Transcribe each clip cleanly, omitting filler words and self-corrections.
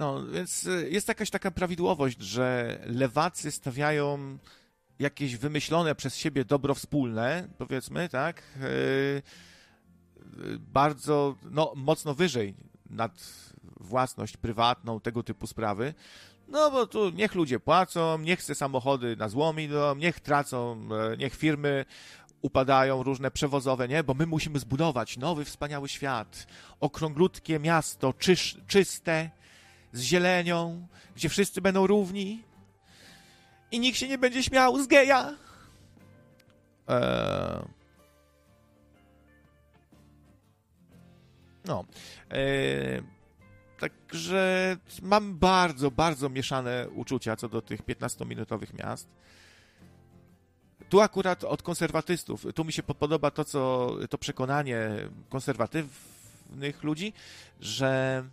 No, więc jest jakaś taka prawidłowość, że lewacy stawiają jakieś wymyślone przez siebie dobro wspólne, powiedzmy, tak, bardzo, no, mocno wyżej nad własność prywatną, tego typu sprawy. No bo tu niech ludzie płacą, niech se samochody na złom idą, niech tracą, niech firmy upadają różne przewozowe, nie? Bo my musimy zbudować nowy, wspaniały świat. Okrąglutkie miasto, czyste, z zielenią, gdzie wszyscy będą równi i nikt się nie będzie śmiał z geja. No. Także mam bardzo, bardzo mieszane uczucia co do tych 15-minutowych miast. Tu akurat od konserwatystów, tu mi się podoba to przekonanie konserwatywnych ludzi, że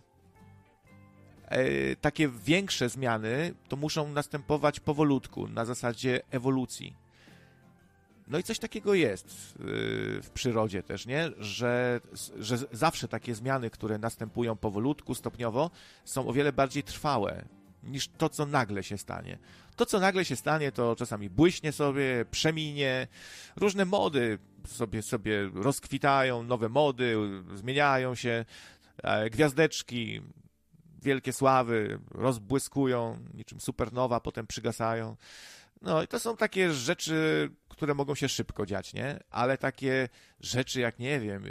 takie większe zmiany to muszą następować powolutku, na zasadzie ewolucji. No i coś takiego jest w przyrodzie też, nie? Że zawsze takie zmiany, które następują powolutku, stopniowo, są o wiele bardziej trwałe niż to, co nagle się stanie. To, co nagle się stanie, to czasami błyśnie sobie, przeminie, różne mody sobie rozkwitają, nowe mody zmieniają się, gwiazdeczki, wielkie sławy rozbłyskują, niczym supernowa, potem przygasają. No i to są takie rzeczy, które mogą się szybko dziać, nie? Ale takie rzeczy jak, nie wiem,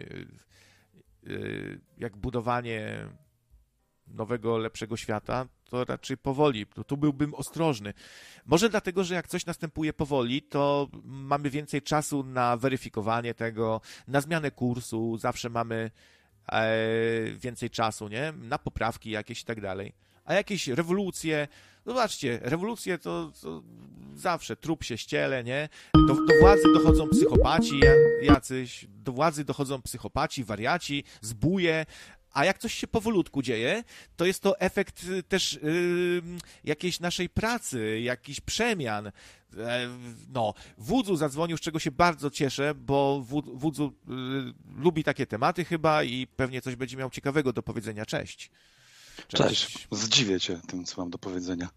jak budowanie nowego, lepszego świata, to raczej powoli. Tu byłbym ostrożny. Może dlatego, że jak coś następuje powoli, to mamy więcej czasu na weryfikowanie tego, na zmianę kursu, zawsze mamy więcej czasu, nie? Na poprawki jakieś i tak dalej. A jakieś rewolucje, zobaczcie, rewolucje to zawsze trup się ściele, nie? Do władzy dochodzą psychopaci jacyś, do władzy dochodzą psychopaci, wariaci, zbóje, a jak coś się powolutku dzieje, to jest to efekt też jakiejś naszej pracy, jakichś przemian. No, Wudzu zadzwonił, z czego się bardzo cieszę, bo Wudzu lubi takie tematy chyba i pewnie coś będzie miał ciekawego do powiedzenia. Cześć. Cześć. Zdziwię cię tym, co mam do powiedzenia.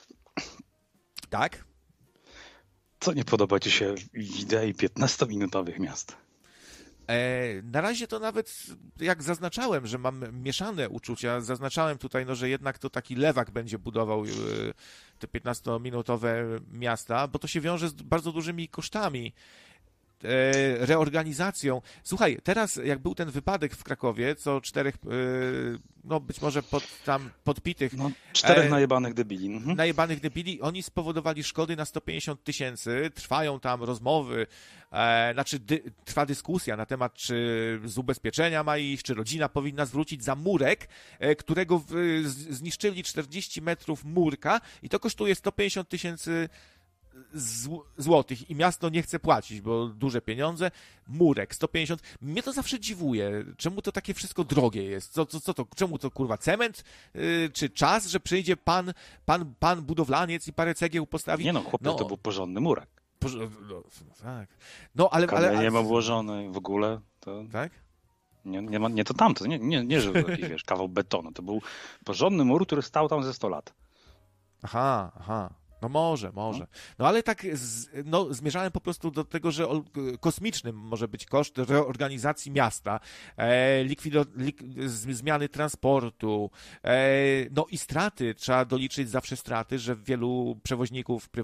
Tak? Co nie podoba ci się w idei 15-minutowych miast? Na razie to nawet, jak zaznaczałem, że mam mieszane uczucia, zaznaczałem tutaj, no, że jednak to taki lewak będzie budował te 15-minutowe miasta, bo to się wiąże z bardzo dużymi kosztami, reorganizacją. Słuchaj, teraz jak był ten wypadek w Krakowie, co 4, no być może podpitych... No, 4 najebanych debili. Najebanych debili, oni spowodowali szkody na 150 000, trwają tam rozmowy, trwa dyskusja na temat, czy z ubezpieczenia ma iść, czy rodzina powinna zwrócić za murek, którego zniszczyli 40 metrów murka i to kosztuje 150 000 złotych i miasto nie chce płacić, bo duże pieniądze, murek, 150, mnie to zawsze dziwuje, czemu to takie wszystko drogie jest, co to, czemu to kurwa cement, czy czas, że przyjdzie pan budowlaniec i parę cegieł postawi? Nie no, chłopie, to był porządny murek. No, tak. No, ale nie ma włożony w ogóle. To... Tak? Nie to tamto, nie że jakiś, wiesz, kawał betonu, to był porządny mur, który stał tam ze 100 lat. Aha. No może. No ale tak, zmierzałem po prostu do tego, że kosmicznym może być koszt reorganizacji miasta, zmiany transportu, no i straty, trzeba doliczyć zawsze straty, że wielu przewoźników